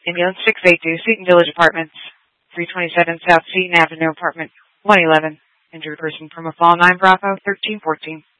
Ambulance 682, Seton Village Apartments, 327 South Seton Avenue, Apartment 111. Injured person from a fall 9 Bravo 1314.